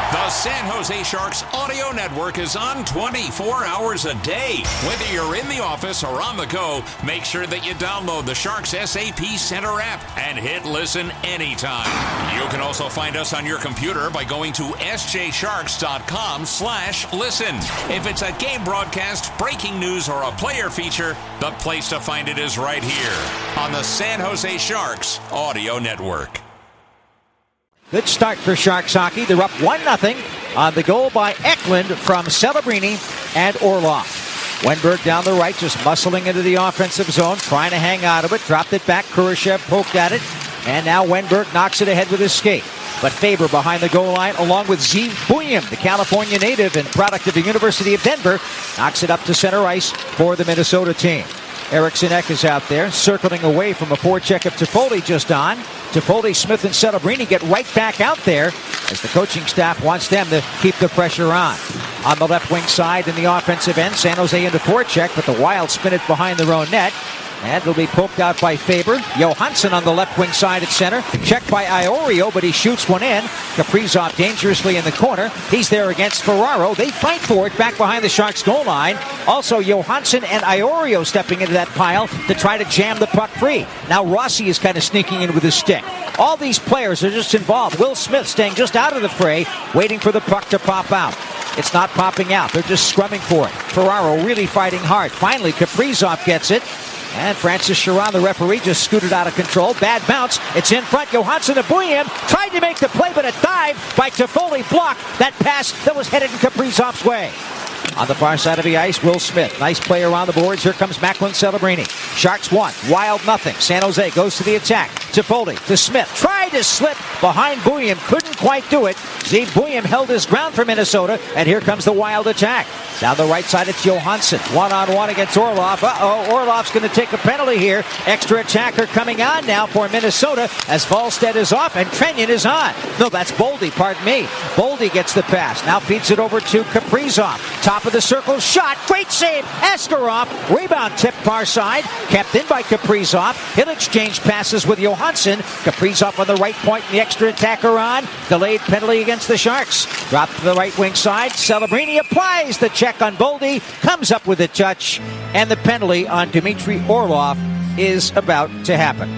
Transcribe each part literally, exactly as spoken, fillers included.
The San Jose Sharks audio network is on twenty-four hours a day. Whether you're in the office or on the go, make sure that you download the Sharks S A P Center app and hit listen anytime. You can also find us on your computer by going to s j sharks dot com slash listen. If it's a game broadcast, breaking news, or a player feature, the place to find it is right here on the San Jose Sharks audio network. Good start for Sharks hockey. They're up one nothing on the goal by Eklund from Celebrini and Orlov. Wenberg down the right, just muscling into the offensive zone, trying to hang out of it. Dropped it back. Kurashev poked at it. And now Wenberg knocks it ahead with his skate. But Faber behind the goal line, along with Zeev Buium, the California native and product of the University of Denver, knocks it up to center ice for the Minnesota team. Eriksson Ek is out there, circling away from a forecheck of Toffoli just on. Toffoli, Smith, and Celebrini get right back out there as the coaching staff wants them to keep the pressure on. On the left wing side in the offensive end, San Jose into forecheck, but the Wild spin it behind their own net. And it'll be poked out by Faber. Johansson on the left wing side at center. Checked by Iorio, but he shoots one in. Kaprizov dangerously in the corner. He's there against Ferraro. They fight for it back behind the Sharks goal line. Also, Johansson and Iorio stepping into that pile to try to jam the puck free. Now Rossi is kind of sneaking in with his stick. All these players are just involved. Will Smith staying just out of the fray, waiting for the puck to pop out. It's not popping out. They're just scrumming for it. Ferraro really fighting hard. Finally, Kaprizov gets it. And Francis Chiron, the referee, just scooted out of control. Bad bounce. It's in front. Johansson to Buium. Tried to make the play, but a dive by Toffoli blocked that pass that was headed in Kaprizov's way. On the far side of the ice, Will Smith. Nice play around the boards. Here comes Macklin Celebrini. Sharks one. Wild nothing. San Jose goes to the attack. Toffoli to Smith. Tried to slip behind Buium. Couldn't quite do it. Zeev Buium held his ground for Minnesota. And here comes the Wild attack. Down the right side, it's Johansson. One-on-one against Orlov. Uh-oh, Orlov's going to take a penalty here. Extra attacker coming on now for Minnesota as Volstead is off and Trenyon is on. No, that's Boldy, pardon me. Boldy gets the pass. Now feeds it over to Kaprizov. Top of the circle, shot. Great save. Askarov. Rebound tipped far side. Kept in by Kaprizov. He'll exchange passes with Johansson. Kaprizov on the right point and the extra attacker on. Delayed penalty against the Sharks. Dropped to the right wing side. Celebrini applies the check on Boldy, comes up with a touch, and the penalty on Dmitry Orlov is about to happen.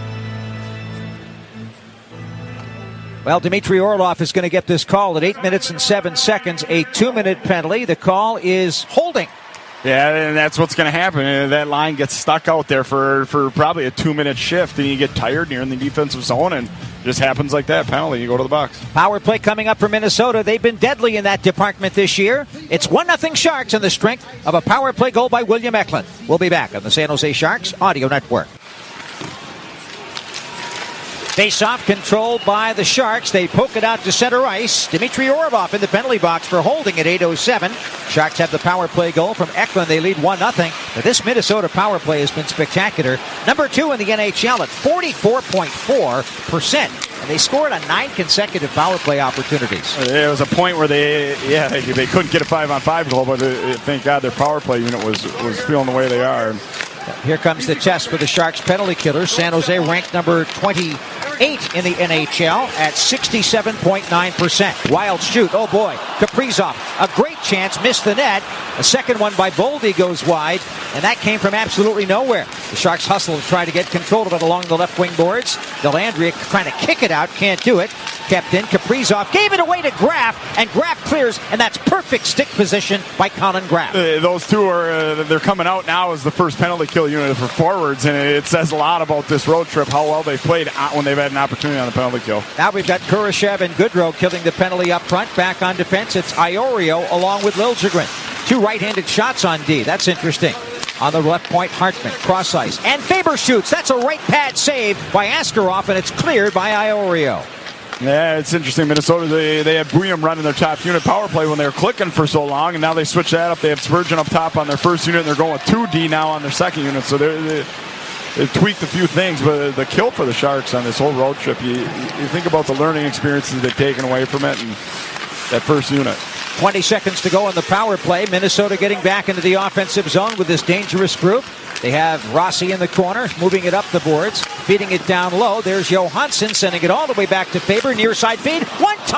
Well, Dmitry Orlov is going to get this call at eight minutes and seven seconds, a two-minute penalty. The call is holding. Yeah, and that's what's going to happen. That line gets stuck out there for, for probably a two-minute shift, and you get tired near in the defensive zone, and it just happens like that. Penalty, you go to the box. Power play coming up for Minnesota. They've been deadly in that department this year. It's one nothing Sharks on the strength of a power play goal by William Eklund. We'll be back on the San Jose Sharks Audio Network. Face-off controlled by the Sharks. They poke it out to center ice. Dmitry Orlov in the penalty box for holding at eight oh seven. Sharks have the power play goal from Eklund. They lead one nothing. But this Minnesota power play has been spectacular. Number two in the N H L at forty-four point four percent. And they scored on nine consecutive power play opportunities. There was a point where they, yeah, they, they couldn't get a five-on-five goal, but uh, thank God their power play unit was was feeling the way they are. Here comes the test for the Sharks penalty killers. San Jose ranked number twenty-eight in the N H L at sixty-seven point nine percent. Wild shoot. Oh boy. Kaprizov. A great chance. Missed the net. A second one by Boldy goes wide. And that came from absolutely nowhere. The Sharks hustle to try to get control of it along the left wing boards. Dellandrea trying to kick it out. Can't do it. Kept in. Kaprizov gave it away to Graf. And Graf clears. And that's perfect stick position by Colin Graf. Uh, those two are, uh, they're coming out now as the first penalty kill unit for forwards. And it says a lot about this road trip, how well they played when they've had an opportunity on the penalty kill. Now we've got Kurashev and Goodrow killing the penalty up front. Back on defense, it's Iorio along with Liljegren. Two right-handed shots on D. That's interesting. On the left point, Hartman, cross ice. And Faber shoots. That's a right pad save by Askarov, and it's cleared by Iorio. Yeah, it's interesting. Minnesota, they, they had Buium running their top unit power play when they were clicking for so long, and now they switch that up. They have Spurgeon up top on their first unit, and they're going with two D now on their second unit. So they're, they're, they've tweaked a few things, but the kill for the Sharks on this whole road trip, you, you think about the learning experiences they've taken away from it and that first unit. twenty seconds to go in the power play. Minnesota getting back into the offensive zone with this dangerous group. They have Rossi in the corner, moving it up the boards, feeding it down low. There's Johansson sending it all the way back to Faber. Near side feed. One time.